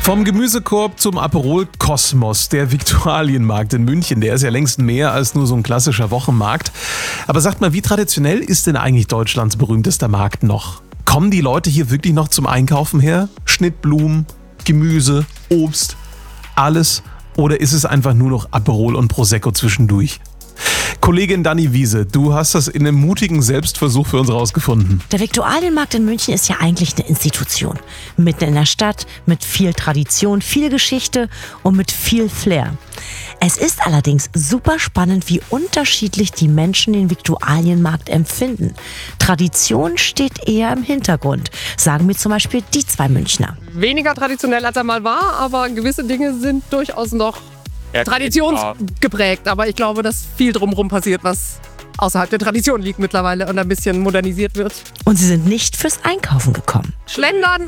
Vom Gemüsekorb zum Aperol Kosmos, der Viktualienmarkt in München, der ist ja längst mehr als nur so ein klassischer Wochenmarkt. Aber sagt mal, wie traditionell ist denn eigentlich Deutschlands berühmtester Markt noch? Kommen die Leute hier wirklich noch zum Einkaufen her? Schnittblumen, Gemüse, Obst, alles? Oder ist es einfach nur noch Aperol und Prosecco zwischendurch? Kollegin Dani Wiese, du hast das in einem mutigen Selbstversuch für uns rausgefunden. Der Viktualienmarkt in München ist ja eigentlich eine Institution. Mitten in der Stadt, mit viel Tradition, viel Geschichte und mit viel Flair. Es ist allerdings super spannend, wie unterschiedlich die Menschen den Viktualienmarkt empfinden. Tradition steht eher im Hintergrund, sagen mir zum Beispiel die zwei Münchner. Weniger traditionell, als er mal war, aber gewisse Dinge sind durchaus noch traditionsgeprägt. Aber ich glaube, dass viel drumherum passiert, was außerhalb der Tradition liegt mittlerweile und ein bisschen modernisiert wird. Und sie sind nicht fürs Einkaufen gekommen. Schlendern